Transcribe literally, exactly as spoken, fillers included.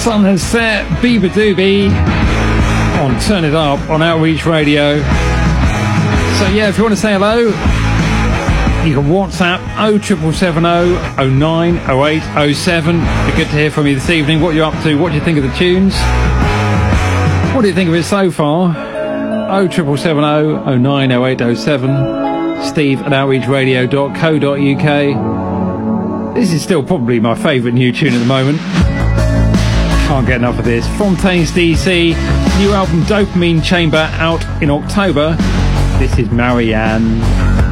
Sun has set, Bieber Doobie on Turn It Up on Outreach Radio. So yeah, if you want to say hello, you can WhatsApp oh seven seven seven oh, oh nine, oh eight oh seven. Be good to hear from you this evening. What you're up to, what do you think of the tunes? What do you think of it so far? oh seven seven seven oh, oh nine, oh eight oh seven. Steve at outreach radio dot co dot uk. This is still probably my favourite new tune at the moment. Can't get enough of this. Fontaines D C, new album Dopamine Chamber out in October. This is Marianne.